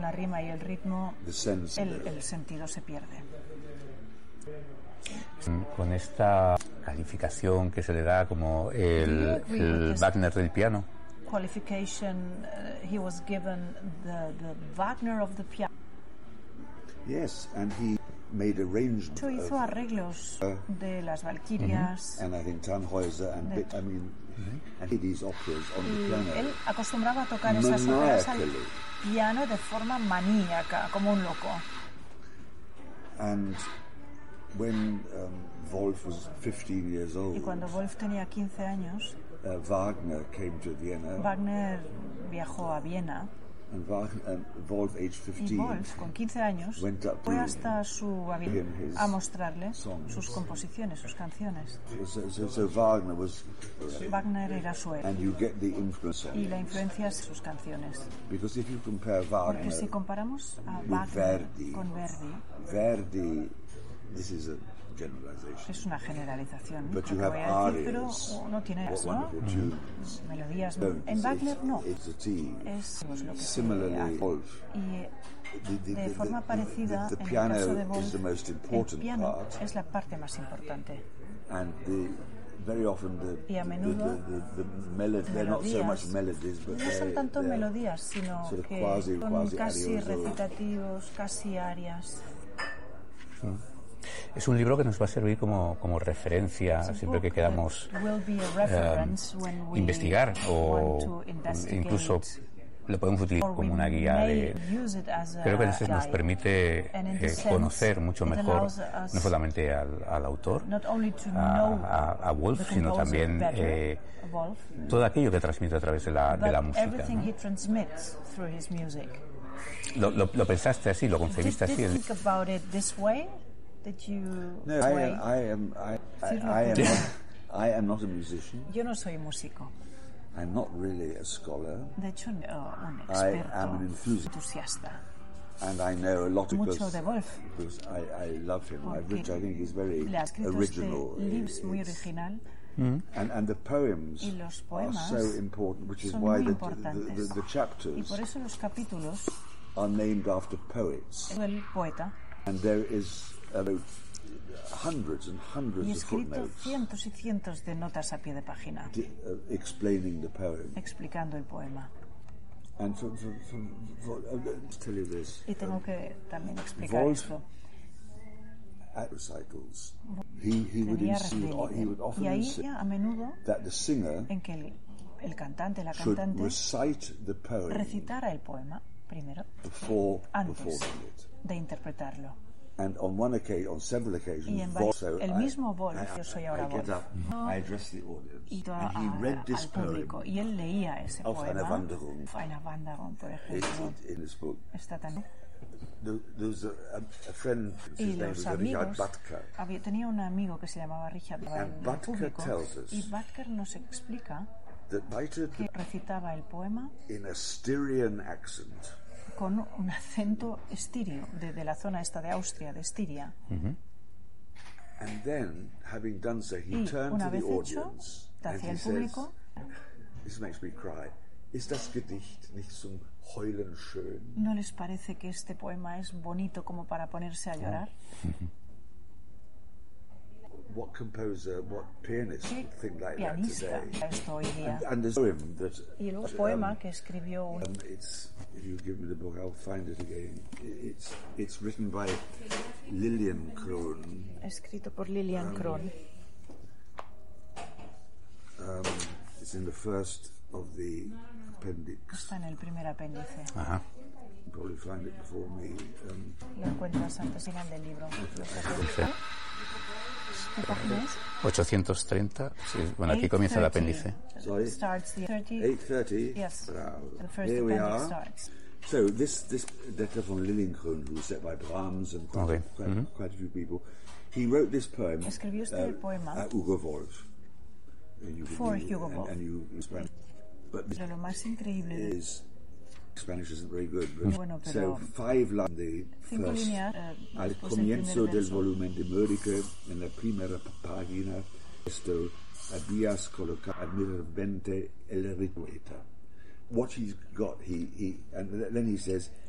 una rima y el ritmo, the sense, el sentido se pierde. Con esta calificación que se le da como el Wagner del piano. Qualification, he was given the Wagner of the piano. Yes, and he made arrangements. Hizo arreglos de las Valquirias. And I think Tannhäuser and and these operas on the piano. Él acostumbraba a tocar esas óperas al piano de forma maníaca, como un loco. And when Wolf was 15 years old, y cuando Wolf tenía 15 años, Wagner came to Vienna. Wagner viajó a Viena. And Wolf, age 15, y Wolf, con 15 años, fue hasta su avión a mostrarle sus composiciones, sus canciones. So Wagner was, Wagner era su héroe. And you get the influence. Y la influencia es sus canciones. Because if you compare Wagner, porque si comparamos a Wagner con Verdi, this is a generalization. Es una generalización, But you have decir, pero no tiene eso, ¿no? Melodías. En Wagner no. Es lo que Similarly, Wolf. Y de forma parecida, en el caso de Wolf, el piano es la parte más importante. And very often y a menudo the melodies, they're not so much melodies, but no son tanto melodías, sino sort of que quasi casi recitativos, casi arias. Es un libro que nos va a servir como referencia siempre que queramos investigar o incluso lo podemos utilizar como una guía creo que nos permite conocer mucho mejor no solamente al autor, a Wolf, sino también todo aquello que transmite a través de la música, ¿no? ¿Lo pensaste así, lo concebiste así? No, I am not a musician. Yo no soy músico. I'm not really a scholar. De hecho, un experto, entusiasta. And I know a lot mucho de Wolf. Because I love him. I think he's very original. Es muy original. And the poems y los poemas are so important, which is son why muy the chapters y por eso los capítulos are named after poets. El poeta. And there is about hundreds and hundreds of footnotes. Cientos y cientos de notas a pie de página. Explaining the poem. Explicando el poema. And for tell you this. Y tengo que también explicar esto. At recitals, he would often insist a menudo that the singer en que el cantante, la cantante recite the poem recitara el poema primero antes de interpretarlo. And on several occasions, el mismo Wolf, yo soy ahora Wolf, I addressed the audience, y and he read this al público, y él leía ese poema, Eine Wanderung, por ejemplo, in his book. Está también. There was a friend, his name was Richard Butker. Tenía un amigo que se llamaba Richard Butker tells us, y Butker nos explica que recitaba el poema in a Styrian accent, con un acento estirio de la zona esta de Austria, de Estiria. And then, having done so, he turned to the audience and he says, "This makes me cry. Ist das Gedicht nicht zum Heulen schön?" ¿No les parece que este poema es bonito como para ponerse a llorar? What composer, what pianist would think like that today? Esto hoy día. And there's a poem that, y luego poema que escribió if you give me the book, I'll find it again. It's written by Lilian Krohn. Escrito por Lilian Krohn. It's in the first of the appendix. Está en el primer apéndice. Ajá. You'll probably find it before me. Lo encuentras antes final del libro. ¿Qué página es? 830. Sí, bueno, aquí comienza el apéndice. Sorry? Starts the 830? Yes. The first Here we are. Starts. So this letter from Lilienkron, who was set by Brahms and quite a few people, he wrote this poem poema at Hugo Wolf. For Hugo Wolf. But lo más increíble is Spanish isn't very good. Bueno, so 5 lines. Cinco líneas. Al comienzo del volumen de Mörike, en la primera página, esto habías colocado admirablemente el ritmo. What he's got, and then he says,